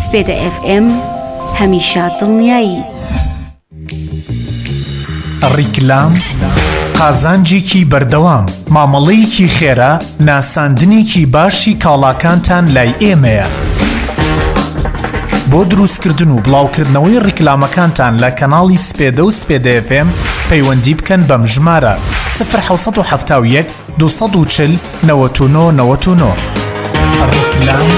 سپیده FM هەمیشە دڵنیایی. ڕیکلام قازانجێکی بەردەوام، مامەڵەیەکی خێرا، ناساندنێکی باشی کاڵاکانتان لای ئێمەیە. بۆ دروستکردن و بڵاوکردنەوەی ڕیکلامەکانتان لە کەناڵی سپێدە و سپێدە FM پەیوەندی بکەن بەم ژمارە 1970 240 99 99. ڕیکلام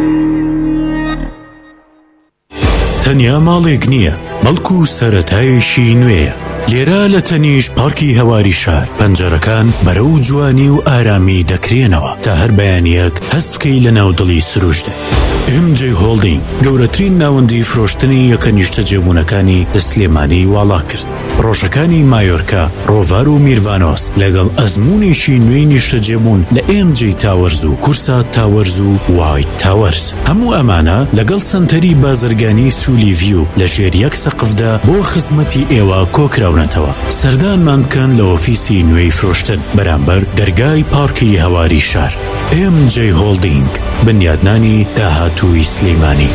تەنیا ماڵێک نییە، بەڵکو سەرەتایەکی نوێیە. لێرە لە تەنیش پارکی هەواری شار پەنجەرەکان بەرەو جوانی و ئارامی دەکرێنەوە تا هەر بەیانیەک هەست بکەی لە ناودڵی سروشتە. MJ هۆڵدینگ گەورەترین ناوەندی فرۆشتنی یەکە نیشتە جێبوونەکانی لە سلێمانی واڵا کرد. ڕۆژەکانی مایۆرکا، ڕۆڤار و میروانۆس لەگەڵ ئەزموونێکی نوێی نیشتە جێبوون لە MJ تاوەرز و کورسا تاوەرز و وایت تاوەرز. هەموو ئەمانە لەگەڵ سنتەری بازرگانی سولی ڤیو لە ژێر یەک سەقفدا بۆ خزمەتی ئێوە کۆکراونەتەوە. سەردانمان بکەن لە ئۆفیسی نوێی فرۆشتن بەرامبەر دەرگای پارکی هەواری شار. MJ هۆڵدینگ، بنیادنانی داهاتووی سلێمانی.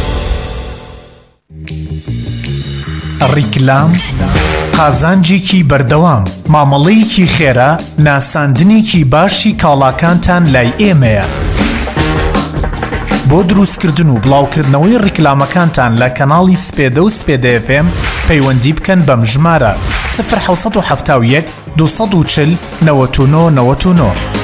ڕیکلام قازانجێکی بەردەوام، مامەڵەیەکی خێرا، ناساندنێکی باشی کاڵاکانتان لای ئێمەیە. بۆ دروستکردن و بڵاوکردنەوەی ڕیکلامەکانتان لە کەناڵی سپێدە و سپێدە FM پەیوەندی بکەن بەم ژمارە 1970 240 99 99.